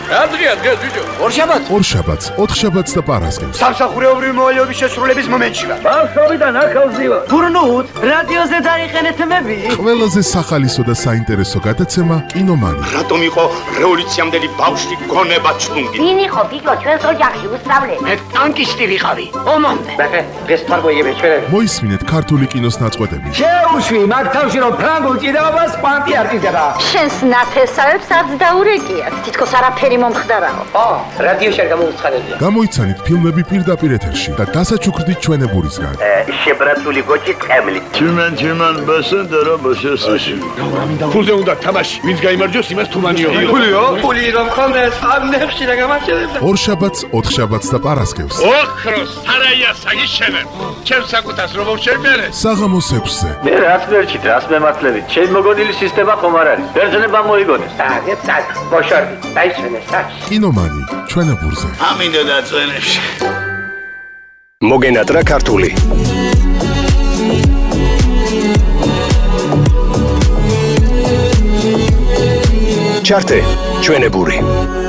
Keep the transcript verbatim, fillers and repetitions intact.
რა დღეა დღეს ბიჭო? ორშაბათს. ორშაბათს, ოთხშაბათს და პარასკევს. სამსახურეობრივი მოვალეობის შესრულების მომენტში ვარ. ბავშვობიდან ახალზივა. გურნუთ, რადიოზე დაიყენეთ მები. ყველაზე სახალისო და საინტერესო გადაცემა კინომანი. რატომ იყო რევოლუციამდელი ბავშვი გონება ჩუნგი? ვინ იყო გიგო ჩვენს ოჯახში უსწავლელი? მე ტანკისტი ვიყავი. ომამდე. ბახე, დღეს თარგოიები ჩვენ. მოისმინეთ ქართული კინოს ნაწყვეტები. შეუშვი მაგ თავში რომ ფრანგულ ჭიდაობას კვანტი არ ჭირდება. შენს ნათესავებს არც დაურეკიათ. თითქოს არაფერი მომხდარაო. ო, რადიოში არ გამოუცხადებია. გამოიცანით ფილმები პირდაპირ ეთერში და დასაჩუქრდით ჩვენებურისგან. შებრაცული გოჭი ტყემლი. Tümen tümen basın dara basıyorsun. ფულზე უნდა თამაში. ვინც გაიმარჯვოს, იმას თუმანიო. ფულიო? ფული რომ ხონდეს, ამ ნებში რა გამარჯვებდა. ორშაბათს, ოთხშაბათს და პარასკევს. ოქროს სარაია საგიშენებ. ჩემ საკუთას რომ შევმერე. საღამოს ექვსზე. Ne rast verçit, rast mematlevi. Çel mogodili sistema komarari. Berjene moigones. აგე წად, მოშორდი. დაიჩვენე საჩ. კინომანი, ჩვენებურზე. ამინდა დაწვენებში. მოგენატრა ქართული. ჩარტე ჩვენებური.